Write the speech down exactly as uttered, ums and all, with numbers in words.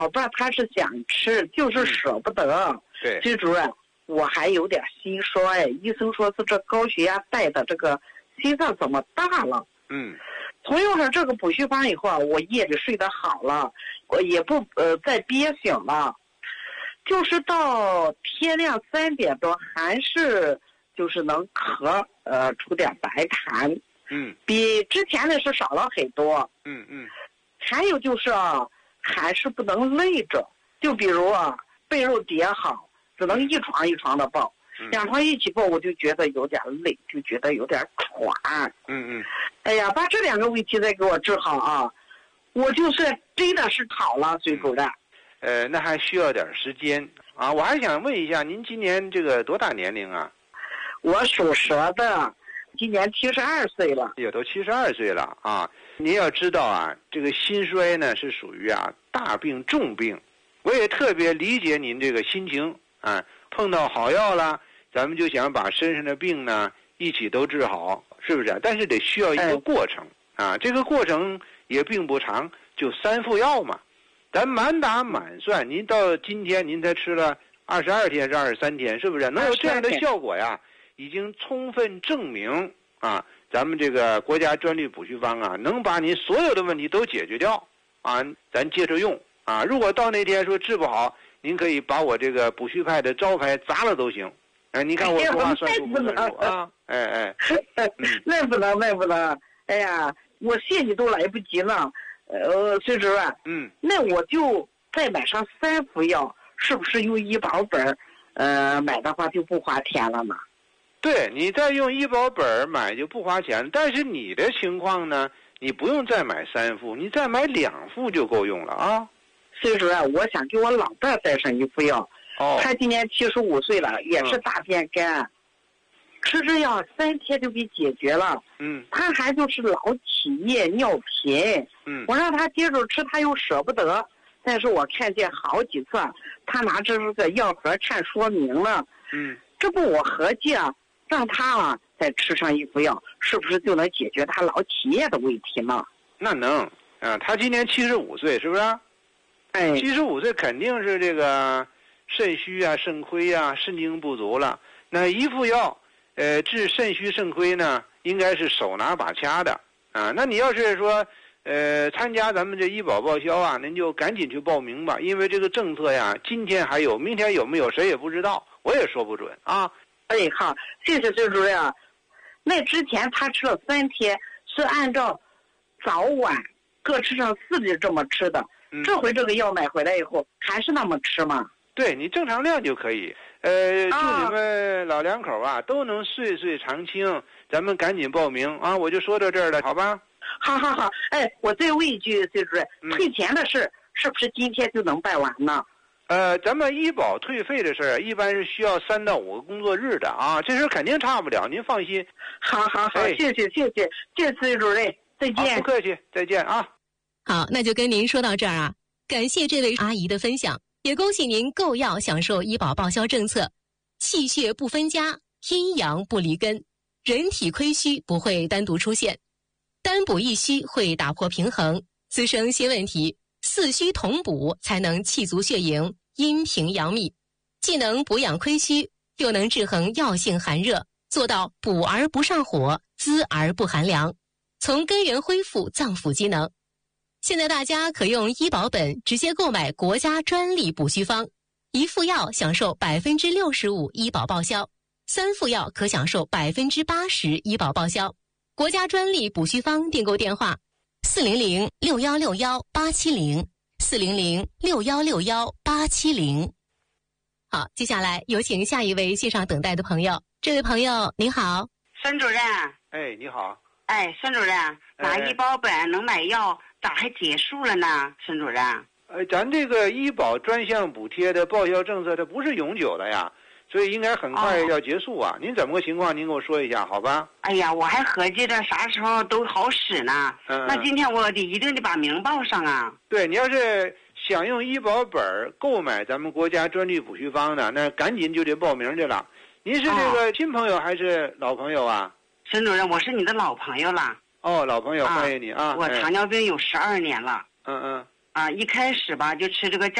老伴他是想吃，就是舍不得。 嗯、对， 崔主任，我还有点心说，哎，医生说是这高血压带的这个心脏怎么大了？ 嗯， 从用上这个补虚方以后啊，我夜里睡得好了，我也不呃再憋醒了，就是到天亮三点多还是就是能咳呃出点白痰。 嗯， 比之前的是少了很多。 嗯嗯， 还有就是啊，还是不能累着，就比如啊，被褥叠好，只能一床一床的抱， 嗯、 两床一起抱，我就觉得有点累，就觉得有点喘。 嗯嗯， 哎呀，把这两个问题再给我治好啊，我就是真的是好了，崔主任。 呃，那还需要点时间啊。我还想问一下，您今年这个多大年龄啊？ 我属蛇的。今年七十二岁了， 也都七十二岁了啊！您要知道啊，这个心衰呢是属于啊大病重病，我也特别理解您这个心情啊。碰到好药了，咱们就想把身上的病呢一起都治好，是不是？但是得需要一个过程啊，这个过程也并不长，就三副药嘛。咱满打满算，您到今天您才吃了二十二天是二十三天，是不是？能有这样的效果呀？已经充分证明啊，咱们这个国家专利补虚方啊，能把你所有的问题都解决掉啊，咱接着用啊。如果到那天说治不好，您可以把我这个补虚派的招牌砸了都行。哎，你看我说话算数不算数啊？哎哎， 那不能，那不能。哎呀，我谢你都来不及了。呃，崔主任， 嗯， 那我就再买上三副药，是不是用医保本呃买的话就不花钱了呢？ 对，你再用医保本买就不花钱，但是你的情况呢，你不用再买三副，你再买两副就够用了啊。 崔主任，我想给我老伴带上一副药， 哦， 他今年七十五岁了，也是大便干，嗯、吃这药三天就给解决了。 嗯， 他还就是老起夜尿频， 嗯， 我让他接着吃，他又舍不得，但是我看见好几次，他拿这个药盒看说明了， 嗯， 这不我合计啊。让他啊再吃上一副药，是不是就能解决他老起夜的问题呢？ 那能啊，他今年七十五岁，是不是？ 哎， 七十五岁肯定是这个肾虚啊、肾亏啊、肾精不足了。那一副药，呃，治肾虚肾亏呢，应该是手拿把掐的啊。那你要是说，呃，参加咱们这医保报销啊，您就赶紧去报名吧，因为这个政策呀，今天还有，明天有没有谁也不知道，我也说不准啊。 哎，好，谢谢崔主任。那之前他吃了三天，是按照早晚各吃上四粒这么吃的。嗯、这回这个药买回来以后，还是那么吃吗？ 对，你正常量就可以。呃，祝你们老两口啊都能岁岁长青。咱们赶紧报名啊！我就说到这儿了，好吧？ 好好好，哎，我再问一句，崔主任， 嗯、 退钱的事是不是今天就能办完呢？ 呃，咱们医保退费的事儿，一般是需要三到五个工作日的啊，这事肯定差不了，您放心。 好好好，哎、谢谢谢谢，谢谢崔主任，再见。 不客气，再见啊。 好，那就跟您说到这儿啊，感谢这位阿姨的分享，也恭喜您购药享受医保报销政策，气血不分家，阴阳不离根，人体亏虚不会单独出现，单补一虚会打破平衡，滋生新问题，四虚同补才能气足血盈。阴平阳秘，既能补养亏虚，又能制衡药性寒热，做到补而不上火，滋而不寒凉，从根源恢复脏腑机能。现在大家可用医保本直接购买国家专利补虚方，一副药享受百分之六十五医保报销，三副药可享受百分之八十医保报销。国家专利补虚方订购电话：四零零六幺六幺八七零。四零零六幺六幺八七零。好，接下来有请下一位线上等待的朋友。这位朋友您好。 孙主任。 哎，你好。 哎，孙主任，拿医保本能买药，咋还结束了呢？孙主任。 呃，咱这个医保专项补贴的报销政策，它不是永久的呀，所以应该很快要结束啊。哦、您怎么个情况？您给我说一下，好吧？ 哎呀，我还合计着啥时候都好使呢。嗯。那今天我得一定得把名报上啊。 对，你要是想用医保本购买咱们国家专利补虚方的，那赶紧就得报名去了。您是这个新朋友还是老朋友啊？ 孙主任，我是你的老朋友了。 哦，老朋友，欢迎你啊！ 我糖尿病有十二年了。 嗯嗯。 啊，一开始吧就吃这个